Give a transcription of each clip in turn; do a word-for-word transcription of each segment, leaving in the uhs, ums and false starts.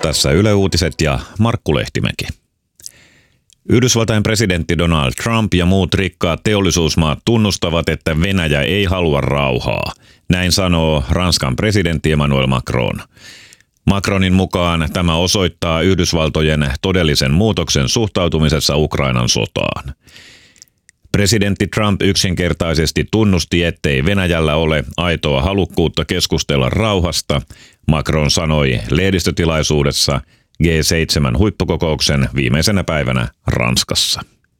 Tässä Yle Uutiset ja Markku Lehtimäki. Yhdysvaltain presidentti Donald Trump ja muut rikkaat teollisuusmaat tunnustavat, että Venäjä ei halua rauhaa. Näin sanoo Ranskan presidentti Emmanuel Macron. Macronin mukaan tämä osoittaa Yhdysvaltojen todellisen muutoksen suhtautumisessa Ukrainan sotaan. Presidentti Trump yksinkertaisesti tunnusti, ettei Venäjällä ole aitoa halukkuutta keskustella rauhasta, Macron sanoi lehdistötilaisuudessa G seitsemän huippukokouksen viimeisenä päivänä Ranskassa.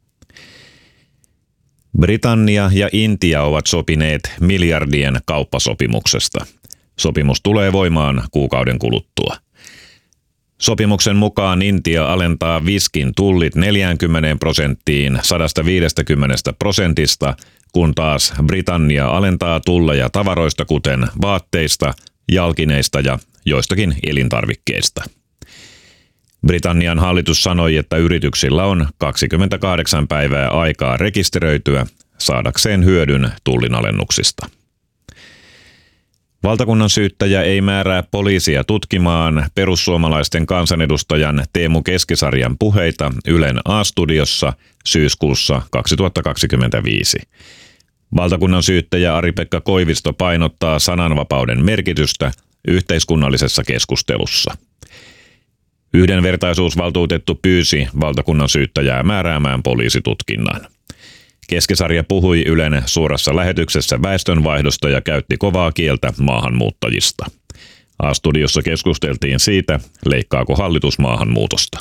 Britannia ja Intia ovat sopineet miljardien kauppasopimuksesta. Sopimus tulee voimaan kuukauden kuluttua. Sopimuksen mukaan Intia alentaa viskin tullit neljäänkymmeneen prosenttiin sata viisikymmentä prosentista, kun taas Britannia alentaa tulleja tavaroista kuten vaatteista, jalkineista ja joistakin elintarvikkeista. Britannian hallitus sanoi, että yrityksillä on kaksikymmentäkahdeksan päivää aikaa rekisteröityä saadakseen hyödyn tullinalennuksista. Valtakunnan syyttäjä ei määrää poliisia tutkimaan perussuomalaisten kansanedustajan Teemu Keskisarjan puheita Ylen A-studiossa syyskuussa kaksituhattakaksikymmentäviisi. Valtakunnan syyttäjä Ari-Pekka Koivisto painottaa sananvapauden merkitystä yhteiskunnallisessa keskustelussa. Yhdenvertaisuusvaltuutettu pyysi valtakunnan syyttäjää määräämään poliisitutkinnan. Keskisarja puhui Ylen suorassa lähetyksessä väestönvaihdosta ja käytti kovaa kieltä maahanmuuttajista. A-studiossa keskusteltiin siitä, leikkaako hallitus maahanmuutosta.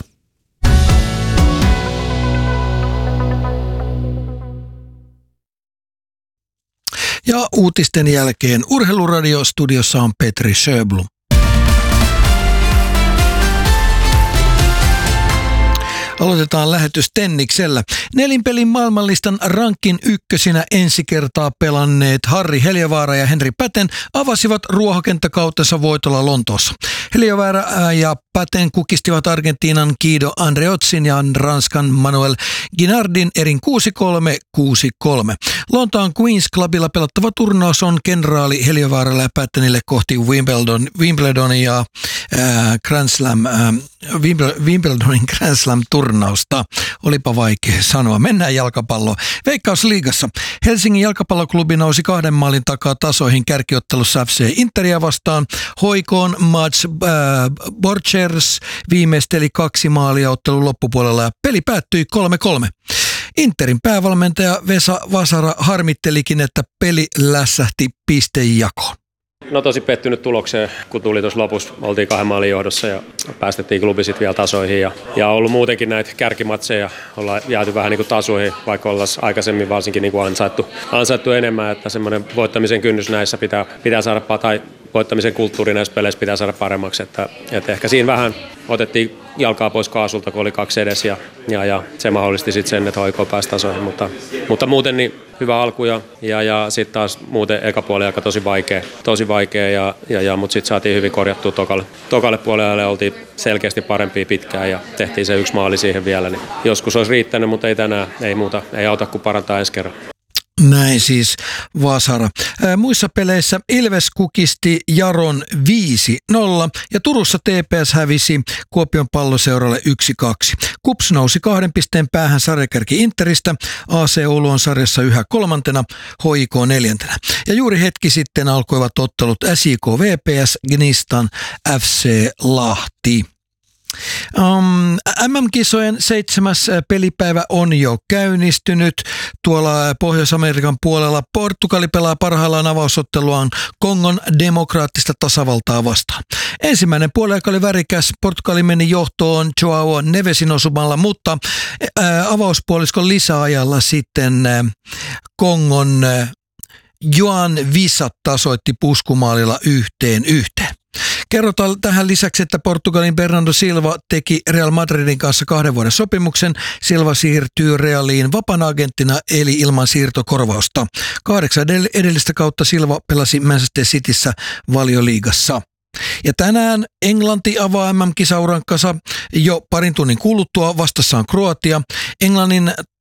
Ja uutisten jälkeen Urheiluradio-studiossa on Petri Sjöblom. Aloitetaan lähetys tenniksellä. Nelinpelin maailmanlistan rankin ykkösinä ensi kertaa pelanneet Harri Heliövaara ja Henri Päten avasivat ruohokenttäkautensa voitolla Lontoossa. Heliövaara ja Päten kukistivat Argentiinan Guido Andreotzin ja Ranskan Manuel Guinardin erin kuusi kolme kuusi kolme. Lontoon Queen's Clubilla pelattava turnaus on kenraali Heliövaaralle ja Pätenille kohti Wimbledon, Wimbledonia äh, Grand Slam, äh, Wimbledonin Grand Slam turnausta. Olipa vaikea sanoa. Mennään jalkapalloon. Veikkausliigassa Helsingin jalkapalloklubi nousi kahden maalin takaa tasoihin kärkiottelussa F C Interia vastaan. Hoikoon Mats äh, Borchers viimeisteli kaksi maalia ottelun loppupuolella ja peli päättyi kolme kolme. Interin päävalmentaja Vesa Vasara harmittelikin, että peli lässähti pistejakoon. No tosi pettynyt tulokseen, kun tuli tuossa lopussa. Oltiin kahden maalin johdossa ja päästettiin klubi sitten vielä tasoihin. Ja, ja ollut muutenkin näitä kärkimatseja. Ollaan jääty vähän niin kuin tasoihin, vaikka ollaan aikaisemmin varsinkin niin kuin ansaittu, ansaittu enemmän. Että semmoinen voittamisen kynnys näissä pitää, pitää saada, tai voittamisen kulttuuri näissä peleissä pitää saada paremmaksi. Että, että ehkä siinä vähän otettiin jalkaa pois kaasulta, kun oli kaksi edes. Ja, ja, ja se mahdollisti sitten sen, että Hoikoo pääsi tasoihin. Mutta, mutta muuten niin hyvä alku ja, ja, ja sitten taas muuten eka puoli aika tosi vaikea, tosi vaikea ja, ja, ja, mutta sitten saatiin hyvin korjattua tokalle, tokalle puolelle, oltiin selkeästi parempia pitkään ja tehtiin se yksi maali siihen vielä, niin joskus olisi riittänyt, mutta ei tänään, ei muuta, ei auta kuin parantaa ensi kerran. Näin siis Vasara. Ää, muissa peleissä Ilves kukisti Jaron viisi nolla ja Turussa T P S hävisi Kuopion Palloseuralle yksi kaksi. Kups nousi kahden pisteen päähän sarjakärki Interistä, A C Oulu on sarjassa yhä kolmantena, H I K neljäntenä. Ja juuri hetki sitten alkoivat ottelut S J K V P S, Gnistan, F C Lahti. Um, M M-kisojen seitsemäs pelipäivä on jo käynnistynyt. Tuolla Pohjois-Amerikan puolella Portugali pelaa parhaillaan avausotteluaan Kongon demokraattista tasavaltaa vastaan. Ensimmäinen puoliaika oli värikäs. Portugali meni johtoon Joao Nevesin osumalla, mutta ää, avauspuoliskon lisäajalla sitten ää, Kongon ää, Joan Visa tasoitti puskumaalilla yhteen yhteen. Kerrotaan tähän lisäksi, että Portugalin Bernardo Silva teki Real Madridin kanssa kahden vuoden sopimuksen. Silva siirtyy Realiin vapaana agenttina eli ilman siirtokorvausta. Kahdeksan edellistä kautta Silva pelasi Manchester Cityssä Valioliigassa. Ja tänään Englanti avaa M M-kisaurankansa jo parin tunnin kuluttua. Vastassa on Kroatia. Englannin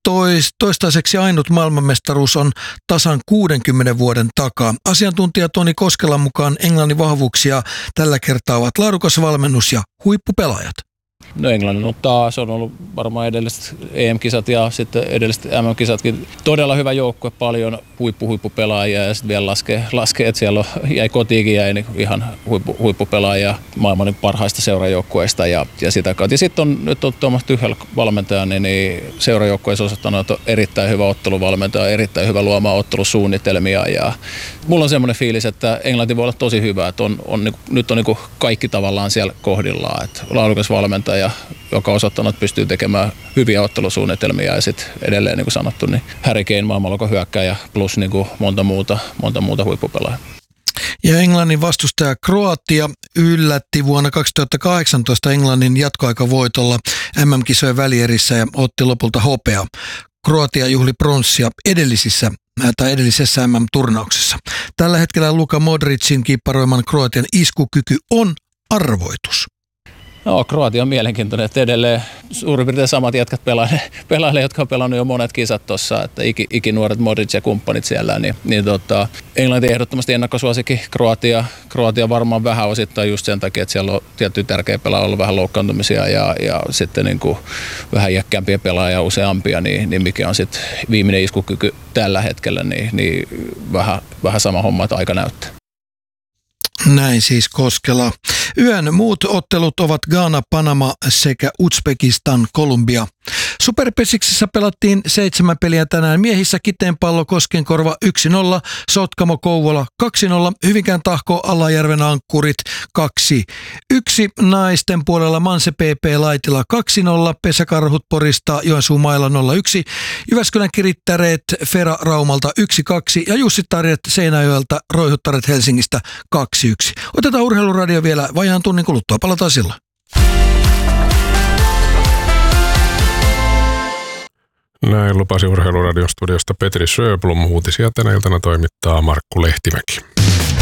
tois, toistaiseksi ainut maailmanmestaruus on tasan kuudenkymmenen vuoden takaa. Asiantuntija Toni Koskelan mukaan Englannin vahvuuksia tällä kertaa ovat laadukas valmennus ja huippupelaajat. No Englannin on taas, on ollut varmaan edelliset E M-kisat ja sitten edelliset M M-kisatkin. Todella hyvä joukkue, paljon huippu-huippupelaajia ja sitten vielä laskee, laskee että siellä on, jäi kotiinkin jäi niin ihan huippu, huippupelaajia maailman parhaista seurajoukkueista ja, ja sitä kautta. Ja sitten on nyt on Thomas Tuchel valmentaja, niin, niin seurajoukkueessa osoittanut, että on erittäin hyvä otteluvalmentaja, erittäin hyvä luomaan ottelusuunnitelmia ja mulla on semmoinen fiilis, että Englanti voi olla tosi hyvä, että on, on, niin, nyt on niin kaikki tavallaan siellä kohdillaan, että laadukas valmentaja, joka on osoittanut, että pystyy tekemään hyviä ottelusuunnitelmia ja sitten edelleen, niin kuin sanottu, niin Harry Kane maailmanluokan hyökkääjä plus niin kuin monta muuta, monta muuta huippupelaajaa. Ja Englannin vastustaja Kroatia yllätti vuonna kaksituhattakahdeksantoista Englannin jatkoaikavoitolla M M-kisojen välierissä ja otti lopulta hopeaa. Kroatia juhli pronssia edellisissä tai edellisessä M M-turnauksessa. Tällä hetkellä Luka Modricin kipparoiman Kroatian iskukyky on arvoitus. No, Kroatia on mielenkiintoinen, että edelleen suurin piirtein samat jätkät pelailee, jotka on pelannut jo monet kisat tuossa, että iki, ikinuoret Modric ja kumppanit siellä, niin, niin tota, Englanti ehdottomasti ennakkosuosikin Kroatia, Kroatia varmaan vähän osittain just sen takia, että siellä on tietty tärkeä pelaaja ollut vähän loukkaantumisia ja, ja sitten niin kuin vähän iäkkäämpiä pelaajia useampia, niin, niin mikä on sitten viimeinen iskukyky tällä hetkellä, niin, niin vähän, vähän sama homma, että aika näyttää. Näin siis Koskela. Yön muut ottelut ovat Ghana, Panama sekä Uzbekistan, Kolumbia. Superpesiksessä pelattiin seitsemän peliä tänään. Miehissä Kiteenpallo Koskenkorva yksi nolla, Sotkamo Kouvola kaksi nolla, Hyvinkään Tahko Alajärven Ankkurit kaksi yksi, naisten puolella Manse P P Laitila kaksi nolla, Pesäkarhut Porista Joensuu Maila nolla yksi, Jyväskylän Kirittäreet Fera Raumalta yksi kaksi ja Jussi Tarjet Seinäjoelta Roihuttaret Helsingistä kaksi yksi. Otetaan Urheiluradio vielä vajaan tunnin kuluttua. Palataan silloin. Näin lupasi Urheiluradion studiosta Petri Sjöblom. Uutisia tänä iltana toimittaa Markku Lehtimäki.